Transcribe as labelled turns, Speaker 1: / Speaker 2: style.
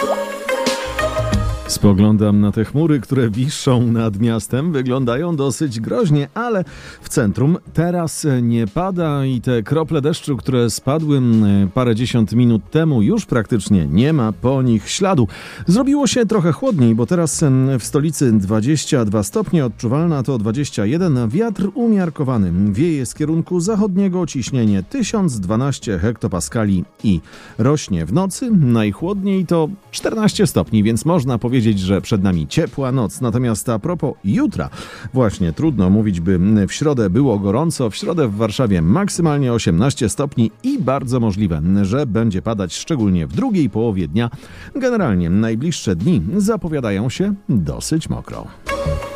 Speaker 1: Spoglądam na te chmury, które wiszą nad miastem. Wyglądają dosyć groźnie, ale w centrum teraz nie pada i te krople deszczu, które spadły parędziesiąt minut temu, już praktycznie nie ma po nich śladu. Zrobiło się trochę chłodniej, bo teraz w stolicy 22 stopnie, odczuwalna to 21, wiatr umiarkowany. Wieje z kierunku zachodniego, ciśnienie 1012 hektopaskali i rośnie w nocy. Najchłodniej to 14 stopni, więc można powiedzieć, że przed nami ciepła noc. Natomiast a propos jutra, właśnie trudno mówić, by w środę było gorąco. W środę w Warszawie maksymalnie 18 stopni i bardzo możliwe, że będzie padać szczególnie w drugiej połowie dnia. Generalnie najbliższe dni zapowiadają się dosyć mokro.